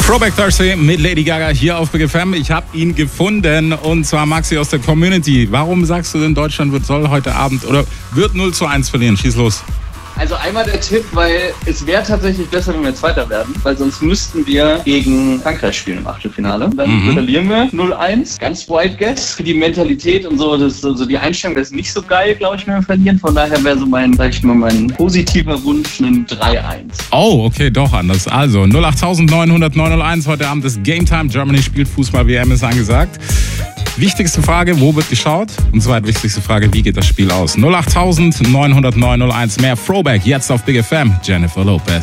Throwback Thursday mit Lady Gaga hier auf Big FM. Ich habe ihn gefunden und zwar Maxi aus der Community. Warum sagst du denn, Deutschland soll heute Abend oder wird 0-1 verlieren? Schieß los. Also einmal der Tipp, weil es wäre tatsächlich besser, wenn wir Zweiter werden, weil sonst müssten wir gegen Frankreich spielen im Achtelfinale. Dann verlieren wir 0-1. Ganz wild guess. Für die Mentalität und so, die Einstellung, das ist nicht so geil, glaube ich, wenn wir verlieren. Von daher wäre so mein positiver Wunsch ein 3-1. Oh, okay, doch anders. Also 08900 heute Abend ist Game Time. Germany spielt Fußball-WM, ist angesagt. Wichtigste Frage, wo wird geschaut? Und zweitwichtigste Frage, wie geht das Spiel aus? 08900 mehr Throwback jetzt auf Big FM. Jennifer Lopez.